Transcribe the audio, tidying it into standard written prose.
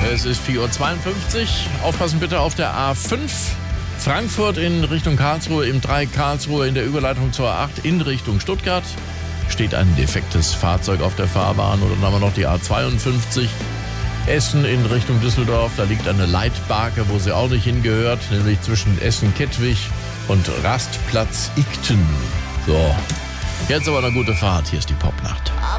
Es ist 4:52 Uhr. Aufpassen bitte auf der A5. Frankfurt in Richtung Karlsruhe, im Dreieck Karlsruhe in der Überleitung zur A8 in Richtung Stuttgart. Steht ein defektes Fahrzeug auf der Fahrbahn. Und dann haben wir noch die A52. Essen in Richtung Düsseldorf. Da liegt eine Leitbarke, wo sie auch nicht hingehört. Nämlich zwischen Essen-Kettwig und Rastplatz Igten. So, jetzt aber eine gute Fahrt. Hier ist die Popnacht.